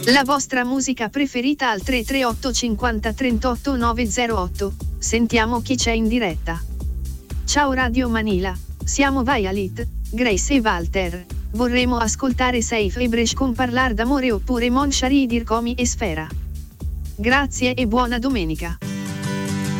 La vostra musica preferita al 338 50 38 908. Sentiamo chi c'è in diretta. Ciao Radio Manila, siamo Violet, Grace e Walter. Vorremmo ascoltare Safe e Bresh con Parlar d'amore oppure Mon Shari Dircomi e Sfera. Grazie e buona domenica.